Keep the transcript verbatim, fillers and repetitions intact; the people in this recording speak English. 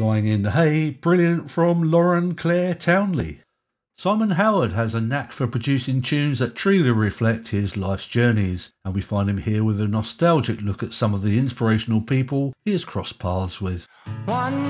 Lying in the Hay, brilliant from Lauren Claire Townley. Simon Howard has a knack for producing tunes that truly reflect his life's journeys, and we find him here with a nostalgic look at some of the inspirational people he has crossed paths with. One